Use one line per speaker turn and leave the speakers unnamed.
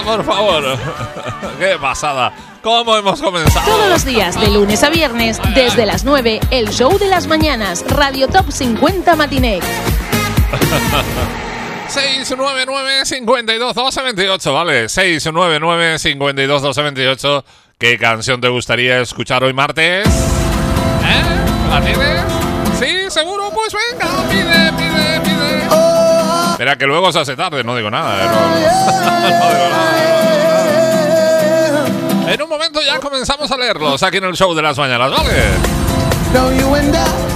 por favor. Qué pasada. ¿Cómo hemos comenzado?
Todos los días, de lunes a viernes, desde las 9, el show de las mañanas, Radio Top 50 Matiné.
699-52-1228, ¿vale? 699-52-1228. ¿Qué canción te gustaría escuchar hoy martes? ¿La tienes? ¿Sí? ¿Seguro? Pues venga, pide. Espera, que luego se hace tarde, no digo nada, no digo nada. En un momento ya comenzamos a leerlos aquí en el show de las mañanas, ¿vale?